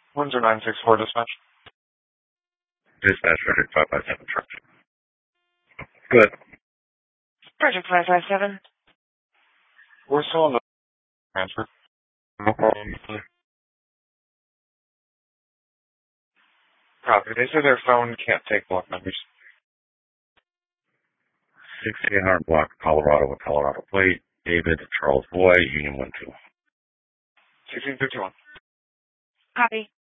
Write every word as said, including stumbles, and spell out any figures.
Windsor nine six four dispatch. Dispatch Project five five seven truck. Good. Project five five seven. We're still on the transfer. No problem. Copy. They say their phone can't take block numbers. sixty-eight hundred block, Colorado with Colorado plate. David Charles Boy, Union one two. sixteen fifty-one. Copy.